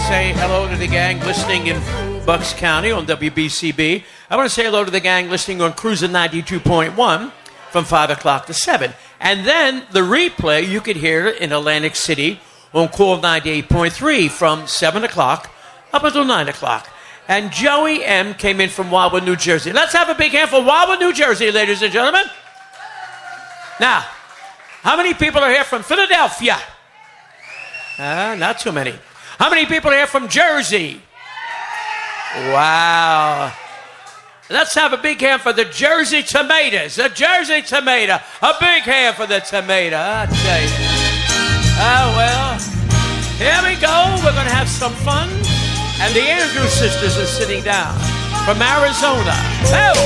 say hello to the gang listening in Bucks County on WBCB. I want to say hello to the gang listening on Cruiser 92.1 from 5 o'clock to 7. And then the replay, you could hear in Atlantic City on Cool 98.3 from 7 o'clock up until 9 o'clock. And Joey M. came in from Wildwood, New Jersey. Let's have a big hand for Wildwood, New Jersey, ladies and gentlemen. Now, how many people are here from Philadelphia? Not too many. How many people are here from Jersey? Wow. Let's have a big hand for the Jersey Tomatoes. The Jersey Tomato. A big hand for the tomato, I tell you. Oh, well, here we go. We're going to have some fun. And the Andrews sisters are sitting down from Arizona. Oh!